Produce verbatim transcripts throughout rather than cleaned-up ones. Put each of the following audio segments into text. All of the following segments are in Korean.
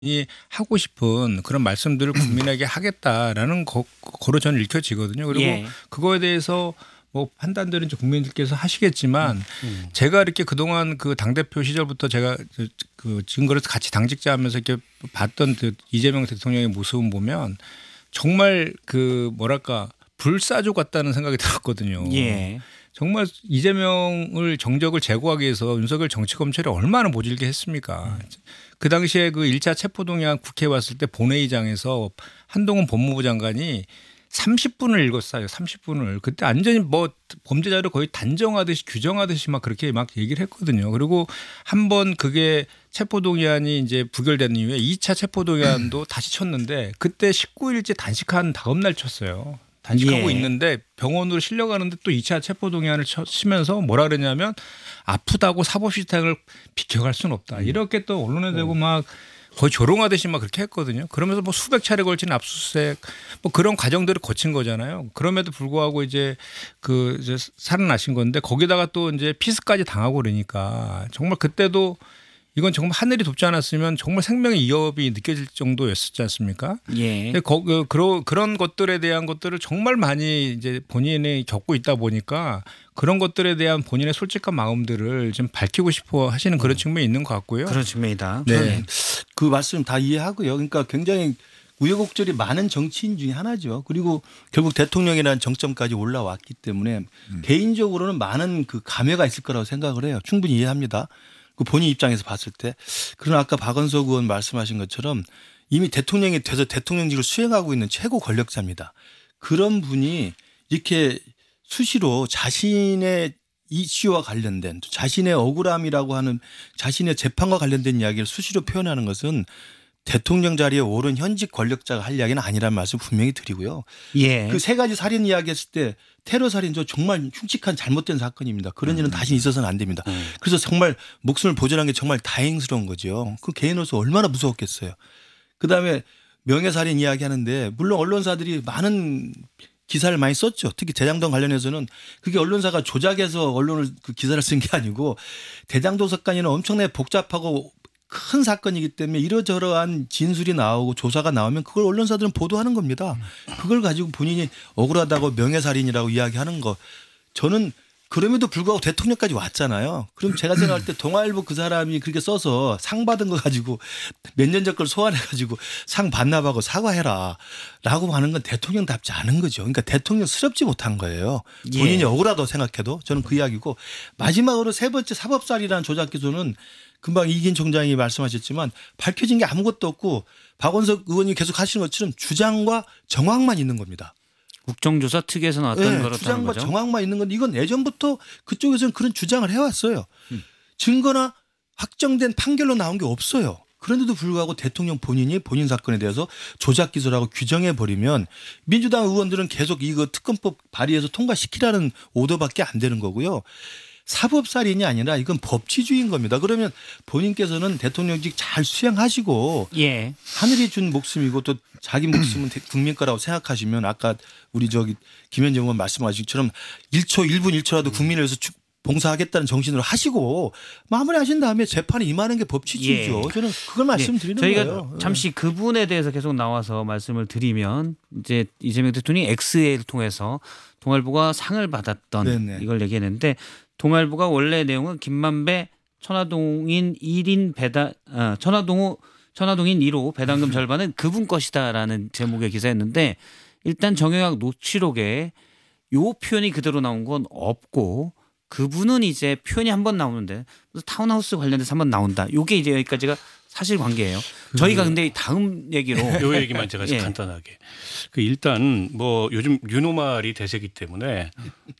이 하고 싶은 그런 말씀들을 국민에게 하겠다라는 거, 거로 저는 읽혀지거든요. 그리고 예. 그거에 대해서 뭐 판단들은 이제 국민들께서 하시겠지만 음. 제가 이렇게 그동안 그 당대표 시절부터 제가 그 증거를 같이 당직자하면서 이렇게 봤던 그 이재명 대통령의 모습을 보면 정말 그 뭐랄까 불사조 같다는 생각이 들었거든요. 예. 정말 이재명을 정적을 제거하기 위해서 윤석열 정치검찰이 얼마나 모질게 했습니까. 그 당시에 그 일 차 체포동의안 국회에 왔을 때 본회의장에서 한동훈 법무부 장관이 삼십 분을 읽었어요. 삼십 분을. 그때 완전히 뭐 범죄자를 거의 단정하듯이 규정하듯이 막 그렇게 막 얘기를 했거든요. 그리고 한번 그게 체포동의안이 이제 부결된 이후에 이 차 체포동의안도 다시 쳤는데 그때 십구 일째 단식한 다음 날 쳤어요. 단식하고 예. 있는데 병원으로 실려가는데 또 이 차 체포동의안을 치면서 뭐라 그러냐면 아프다고 사법시스템을 비켜갈 수는 없다. 이렇게 또 언론에 대고 막 거의 조롱하듯이 막 그렇게 했거든요. 그러면서 뭐 수백 차례 걸친 압수수색 뭐 그런 과정들을 거친 거잖아요. 그럼에도 불구하고 이제 그 이제 살아나신 건데 거기다가 또 이제 피스까지 당하고 그러니까 정말 그때도 이건 정말 하늘이 돕지 않았으면 정말 생명의 위협이 느껴질 정도였었지 않습니까? 예. 근데 거, 그, 그런 그런 것들에 대한 것들을 정말 많이 이제 본인이 겪고 있다 보니까 그런 것들에 대한 본인의 솔직한 마음들을 좀 밝히고 싶어 하시는 그런 측면이 있는 것 같고요. 그런 측면이다. 네. 그 말씀 다 이해하고요. 그러니까 굉장히 우여곡절이 많은 정치인 중에 하나죠. 그리고 결국 대통령이라는 정점까지 올라왔기 때문에 음. 개인적으로는 많은 그 감회가 있을 거라고 생각을 해요. 충분히 이해합니다. 그 본인 입장에서 봤을 때. 그러나 아까 박원석 의원 말씀하신 것처럼 이미 대통령이 돼서 대통령직을 수행하고 있는 최고 권력자입니다. 그런 분이 이렇게 수시로 자신의 이슈와 관련된 자신의 억울함이라고 하는 자신의 재판과 관련된 이야기를 수시로 표현하는 것은 대통령 자리에 오른 현직 권력자가 할 이야기는 아니라는 말씀 분명히 드리고요. 예. 그 세 가지 살인 이야기 했을 때 테러 살인 저 정말 흉측한 잘못된 사건입니다. 그런 일은 음. 다시 있어서는 안 됩니다. 음. 그래서 정말 목숨을 보존한 게 정말 다행스러운 거죠. 그 개인으로서 얼마나 무서웠겠어요. 그다음에 명예살인 이야기 하는데 물론 언론사들이 많은 기사를 많이 썼죠. 특히 대장동 관련해서는 그게 언론사가 조작해서 언론을 그 기사를 쓴 게 아니고 대장동 사건이는 엄청나게 복잡하고 큰 사건이기 때문에 이러저러한 진술이 나오고 조사가 나오면 그걸 언론사들은 보도하는 겁니다. 그걸 가지고 본인이 억울하다고 명예살인이라고 이야기하는 거 저는 그럼에도 불구하고 대통령까지 왔잖아요. 그럼 제가 생각할 때 동아일보 그 사람이 그렇게 써서 상 받은 거 가지고 몇 년 전 걸 소환해 가지고 상 반납하고 사과해라 라고 하는 건 대통령답지 않은 거죠. 그러니까 대통령스럽지 못한 거예요. 본인이 예. 억울하다고 생각해도 저는 그 이야기고 마지막으로 세 번째 사법살이라는 조작 기소는 금방 이긴 총장이 말씀하셨지만 밝혀진 게 아무것도 없고 박원석 의원이 계속 하시는 것처럼 주장과 정황만 있는 겁니다. 국정조사 특위에서 나왔던 네, 거라는 주장과 거죠. 정황만 있는 건데 이건 예전부터 그쪽에서는 그런 주장을 해왔어요. 음. 증거나 확정된 판결로 나온 게 없어요. 그런데도 불구하고 대통령 본인이 본인 사건에 대해서 조작 기소라고 규정해 버리면 민주당 의원들은 계속 이거 특검법 발의해서 통과시키라는 오더밖에 안 되는 거고요. 사법살인이 아니라 이건 법치주의인 겁니다. 그러면 본인께서는 대통령직 잘 수행하시고 예. 하늘이 준 목숨이고 또 자기 목숨은 국민 거라고 생각하시면 아까 우리 저기 김현정 의원 말씀하신 것처럼 일 초 일 분 일 초라도 국민을 위해서 봉사하겠다는 정신으로 하시고 마무리하신 다음에 재판에 임하는 게 법치주의죠. 예. 저는 그걸 말씀드리는 네. 저희가 거예요. 잠시 그 부분에 대해서 계속 나와서 말씀을 드리면 이제 이재명 대통령이 엑스에이를 통해서 동아일보가 상을 받았던 네네. 이걸 얘기했는데 동아일보가 원래 내용은 김만배 천화동인 일 인 배당 아, 천화동호 천화동인 일 호 배당금 절반은 그분 것이다라는 제목의 기사였는데 일단 정영학 녹취록에 요 표현이 그대로 나온 건 없고 그분은 이제 표현이 한 번 나오는데 타운하우스 관련돼서 한 번 나온다. 요게 이제 여기까지가 사실관계예요. 저희가 근데 다음 얘기로 요 얘기만 제가 예. 간단하게. 그 일단 뭐 요즘 유노말이 대세기 때문에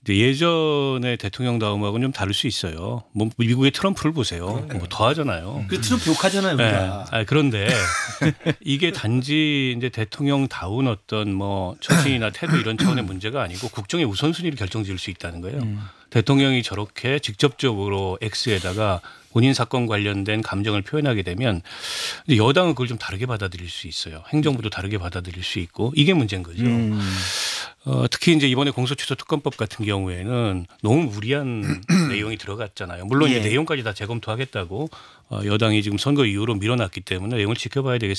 예전에 대통령 다음하고는 좀 다를 수 있어요. 뭐 미국의 트럼프를 보세요. 뭐 더 하잖아요. 그 트럼프 욕하잖아요. 네. 우리가. 아, 그런데 이게 단지 이제 대통령다운 어떤 뭐 처신이나 태도 이런 차원의 문제가 아니고 국정의 우선순위를 결정지을 수 있다는 거예요. 음. 대통령이 저렇게 직접적으로 X에다가 본인 사건 관련된 감정을 표현하게 되면 여당은 그걸 좀 다르게 받아들일 수 있어요. 행정부도 다르게 받아들일 수 있고 이게 문제인 거죠. 음. 어, 특히 이제 이번에 공소취소 특검법 같은 경우에는 너무 무리한 내용이 들어갔잖아요. 물론 예. 이제 내용까지 다 재검토하겠다고 어, 여당이 지금 선거 이후로 밀어놨기 때문에 내용을 지켜봐야 되겠습니다.